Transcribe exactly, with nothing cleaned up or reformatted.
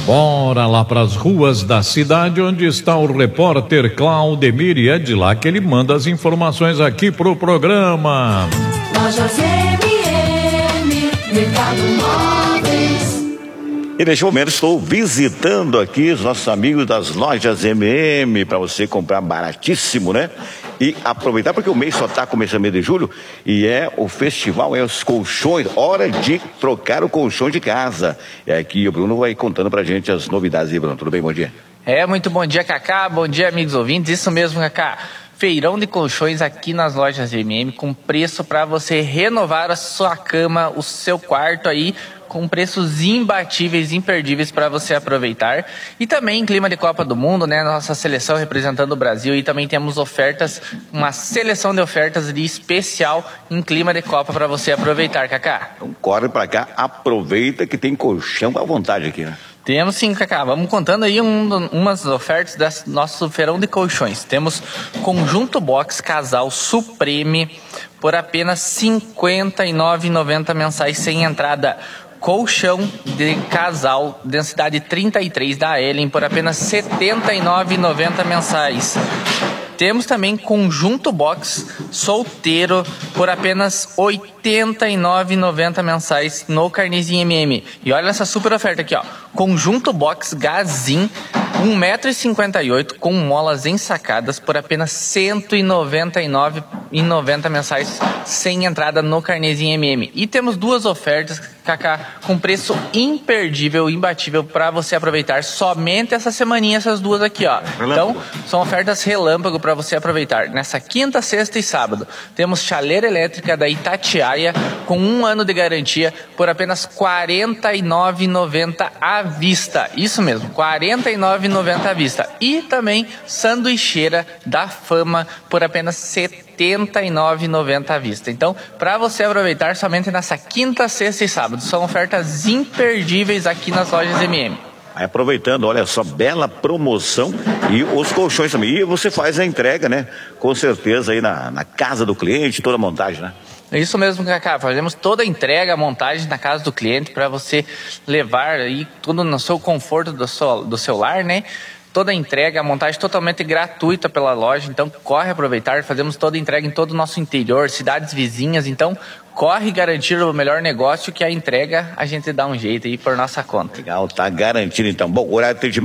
Bora lá para as ruas da cidade, onde está o repórter Claudemir, e é de lá que ele manda as informações aqui pro programa. Lojas M M, Mercado Móveis. E neste momento estou visitando aqui os nossos amigos das lojas M M, para você comprar baratíssimo, né? E aproveitar, porque o mês só está começando mês de julho, e é o festival, é os colchões, hora de trocar o colchão de casa. E aqui o Bruno vai contando pra gente as novidades. E Bruno, tudo bem? Bom dia. É, muito bom dia, Cacá, bom dia, amigos ouvintes, isso mesmo, Cacá. Feirão de colchões aqui nas lojas M M, com preço para você renovar a sua cama, o seu quarto aí, com preços imbatíveis, imperdíveis para você aproveitar. E também em clima de Copa do Mundo, né? Nossa seleção representando o Brasil, e também temos ofertas, uma seleção de ofertas de especial em clima de Copa para você aproveitar, Cacá. Então corre para cá, aproveita que tem colchão à vontade aqui, né? Temos sim, Cacá. Vamos contando aí um, umas ofertas do nosso feirão de colchões. Temos conjunto box casal Supreme por apenas cinquenta e nove reais e noventa centavos mensais sem entrada. Colchão de casal densidade trinta e três da Ellen por apenas setenta e nove reais e noventa centavos mensais. Temos também conjunto box solteiro por apenas oitenta e nove reais e noventa centavos mensais no Carnezinho M M. E olha essa super oferta aqui, ó. Conjunto box Gazin um metro e cinquenta e oito com molas ensacadas por apenas cento e noventa e nove reais e noventa centavos mensais sem entrada no Carnezinho M M. E temos duas ofertas, Cacá, com preço imperdível, imbatível para você aproveitar somente essa semaninha, essas duas aqui, ó. Então, são ofertas relâmpago para você aproveitar. Nessa quinta, sexta e sábado, temos chaleira elétrica da Itatiaia com um ano de garantia por apenas quarenta e nove reais e noventa centavos à vista. Isso mesmo, quarenta e nove reais e noventa centavos à vista. E também sanduicheira da Fama por apenas setenta e nove reais e noventa centavos à vista. Então, para você aproveitar somente nessa quinta, sexta e sábado, são ofertas imperdíveis aqui nas lojas M M. Aí aproveitando, olha só, bela promoção, e os colchões também. E você faz a entrega, né? Com certeza aí na, na casa do cliente, toda a montagem, né? Isso mesmo, Cacá. Fazemos toda a entrega, a montagem na casa do cliente para você levar aí tudo no seu conforto do seu, do seu lar, né? Toda a entrega, a montagem totalmente gratuita pela loja, então corre aproveitar. Fazemos toda a entrega em todo o nosso interior, cidades vizinhas, então corre garantir o melhor negócio, que a entrega a gente dá um jeito aí por nossa conta. Legal, tá garantido então. Bom, horário de